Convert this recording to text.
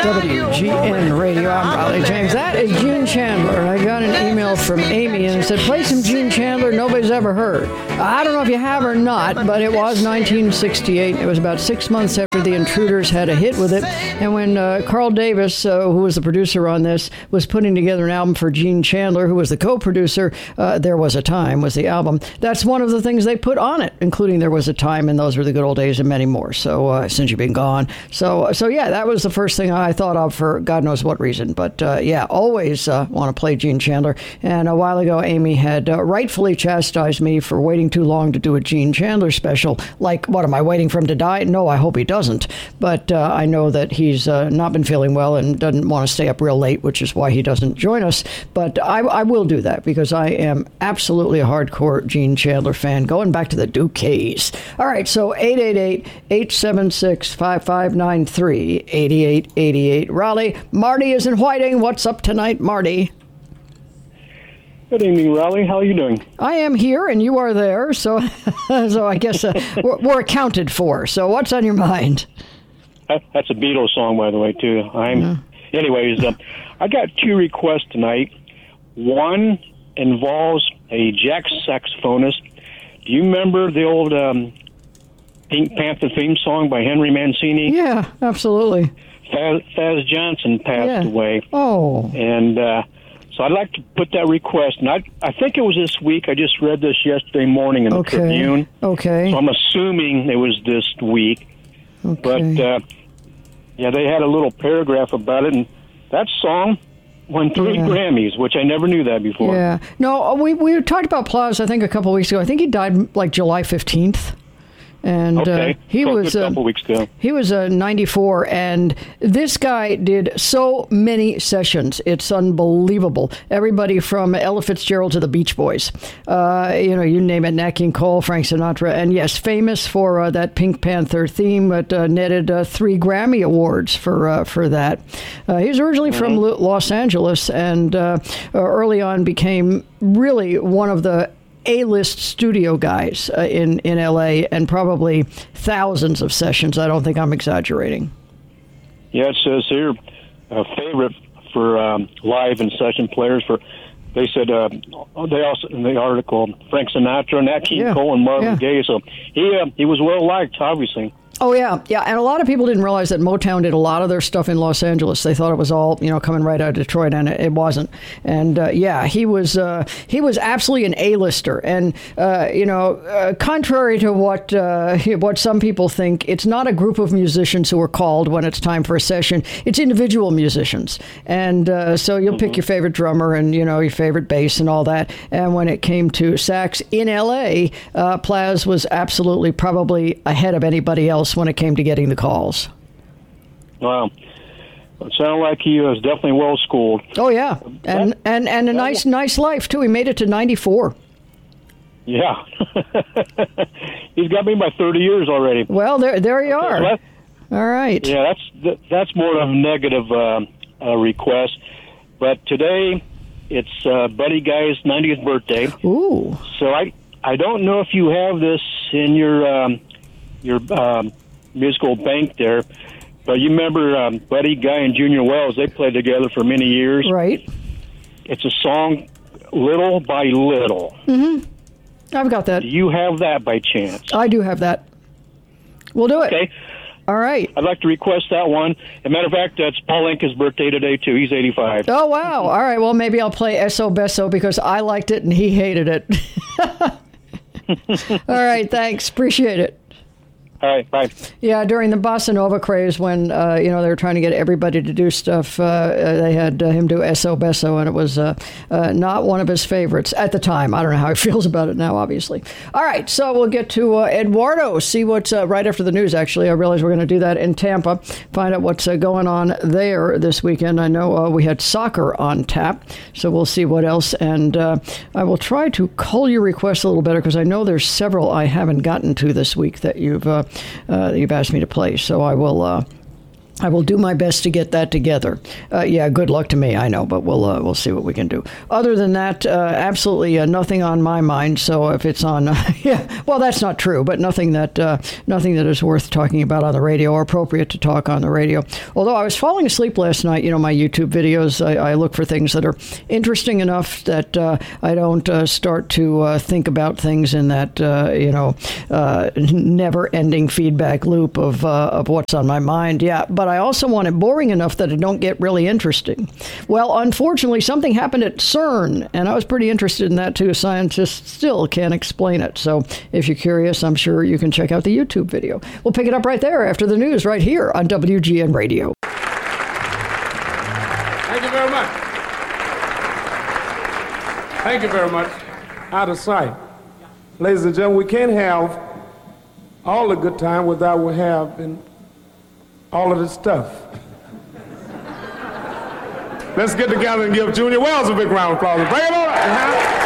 WGN Radio. I'm Riley James. That is Gene Chandler. I got an email from Amy and it said, play some Gene Chandler nobody's ever heard. I don't know if you have or not, but it was 1968. It was about 6 months after The Intruders had a hit with it. And when Carl Davis, who was the producer on this, was putting together an album for Gene Chandler, who was the co-producer, There Was a Time was the album. That's one of the things they put on it, including There Was a Time, and Those Were the Good Old Days, and many more. So Since You've Been Gone. So yeah, that was the first thing I thought of for God knows what reason. But yeah, always want to play Gene Chandler. And a while ago, Amy had rightfully chastised me for waiting too long to do a Gene Chandler special. Like, what, am I waiting for him to die? No, I hope he doesn't. But I know that he's not been feeling well and doesn't want to stay up real late, which is why he doesn't join us. But I will do that because I am absolutely a hardcore Gene Chandler fan, going back to the Dukees. All right, so 888-876-5593, 8888. Raleigh, Marty is in Whiting. What's up tonight, Marty? Good evening, Raleigh. How are you doing? I am here, and you are there, so I guess we're accounted for. So what's on your mind? That's a Beatles song, by the way, too. Anyways, I got two requests tonight. One involves a Jack saxophonist. Do you remember the old Pink Panther theme song by Henry Mancini? Yeah, absolutely. Faz Johnson passed away. Oh. And so I'd like to put that request. And I think it was this week. I just read this yesterday morning in the Tribune. Okay. So I'm assuming it was this week. Okay. But, yeah, they had a little paragraph about it. And that song won 3 Grammys, which I never knew that before. Yeah. No, we talked about Plas, I think, a couple of weeks ago. I think he died like July 15th. And he was a couple weeks ago. He was 94, and this guy did so many sessions. It's unbelievable. Everybody from Ella Fitzgerald to the Beach Boys, you name it, Nat King Cole, Frank Sinatra, and yes, famous for that Pink Panther theme, but netted 3 Grammy awards for that. He was originally from Los Angeles, and early on became really one of the A-list studio guys in L.A. and probably thousands of sessions. I don't think I'm exaggerating. Yeah, it says here a favorite for live and session players. They said they also in the article Frank Sinatra, Nat King Cole, and Marvin Gaye. So he was well liked, obviously. Oh, yeah. Yeah. And a lot of people didn't realize that Motown did a lot of their stuff in Los Angeles. They thought it was all, coming right out of Detroit, and it wasn't. And, he was absolutely an A-lister. And, contrary to what some people think, it's not a group of musicians who are called when it's time for a session. It's individual musicians. And so you'll pick your favorite drummer and, your favorite bass and all that. And when it came to sax in L.A., Plas was absolutely probably ahead of anybody else when it came to getting the calls. Wow. It sounded like he was definitely well schooled. Oh, yeah. And a nice life, too. He made it to 94. Yeah. He's got me by 30 years already. Well, there you are. All right. Yeah, that's more of a negative request. But today, it's Buddy Guy's 90th birthday. Ooh. So I don't know if you have this in your musical bank there, but you remember Buddy Guy and Junior Wells, they played together for many years. Right. It's a song, Little by Little. Mm-hmm. I've got that. Do you have that by chance? I do have that. We'll do it. Okay. All right. I'd like to request that one. As a matter of fact, that's Paul Anka's birthday today, too. He's 85. Oh, wow. All right. Well, maybe I'll play Eso Beso because I liked it and he hated it. All right. Thanks. Appreciate it. All right, bye. Yeah, during the Bossa Nova craze, when they were trying to get everybody to do stuff, they had him do Eso Beso, and it was not one of his favorites at the time. I don't know how he feels about it now, obviously. All right, so we'll get to Eduardo, see what's right after the news, actually. I realize we're going to do that in Tampa, find out what's going on there this weekend. I know we had soccer on tap, so we'll see what else. And I will try to cull your requests a little better, because I know there's several I haven't gotten to this week that you've asked me to play. So I will I will do my best to get that together. Yeah, good luck to me, I know, but we'll see what we can do. Other than that, absolutely nothing on my mind. So if it's on, yeah, well, that's not true, but nothing that is worth talking about on the radio or appropriate to talk on the radio. Although I was falling asleep last night, my YouTube videos, I look for things that are interesting enough that I don't start to think about things in that, never-ending feedback loop of what's on my mind. Yeah, but I also want it boring enough that it don't get really interesting. Well, unfortunately, something happened at CERN, and I was pretty interested in that, too. Scientists still can't explain it. So if you're curious, I'm sure you can check out the YouTube video. We'll pick it up right there after the news right here on WGN Radio. Thank you very much. Thank you very much. Out of sight. Ladies and gentlemen, we can't have all the good time without we have in all of this stuff. Let's get together and give Junior Wells a big round of applause. Bring him on.